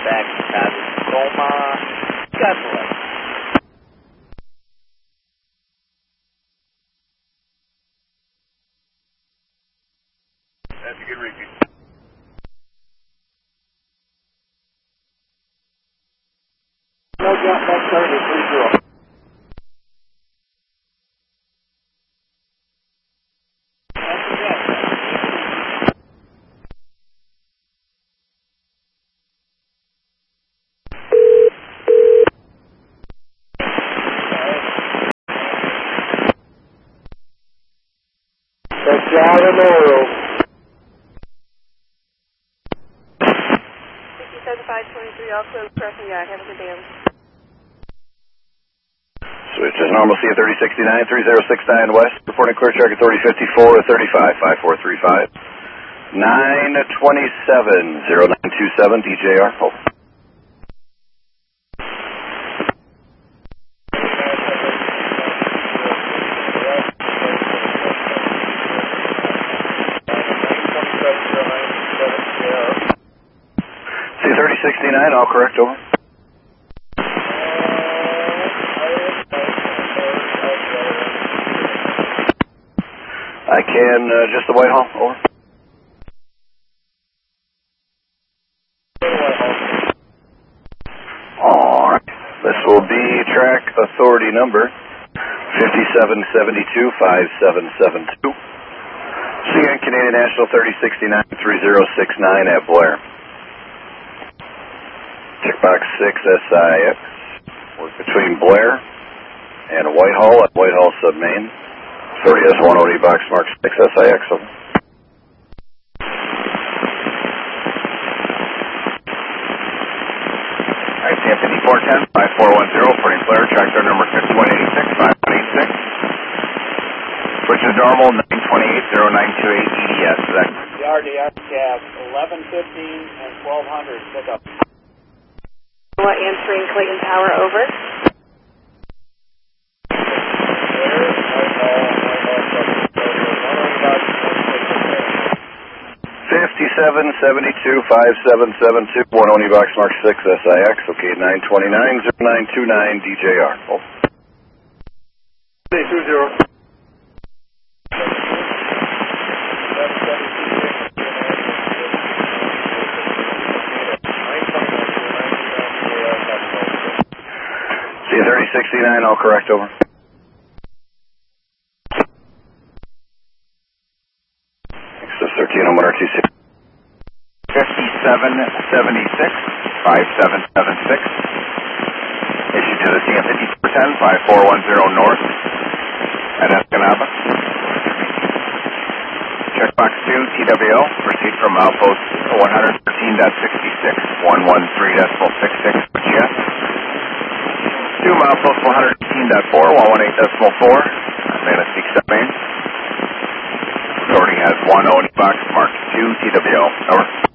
back to Tacoma, God bless. That's a good repeat. No jump, back 30, 30. That's John Memorial. 523, all clear, crossing yard. Have a good day. Switch is normal, see 3069, 3069 west, reporting clear track authority 54 35, 5435. 927, 0927, DJR, hold. C3069, all correct, over. I can, just the Whitehall, over. Alright, this will be track authority number 5772-5772. CN Canadian National 3069-3069 at Blair. Checkbox 6 SIX, work between Blair and Whitehall at Whitehall Submain. Authority has 1OD box mark 6 SIX. Over. ICM 5410, 5410, reporting Blair, tractor number 5186, 5186. Switch is normal, 928-0928 EDS. The RDS cab, 1115 and 1200, pick up. Answering Clayton Tower, over. 5772-5772, 1OD box mark 6 SIX, okay, 929-0929 DJR. Oh. 20. C3069, all correct, over. Access 13 on RTC. 5776, 5776. Issued to the CN 5410, 5410 north at Escanaba. Checkbox 2, TWO, proceed from outpost 113.66, 113.66, GS. 2 milepost 118.4, 118.4, Manistee Submain. Authority has 1OD box marked 2 TWO, over.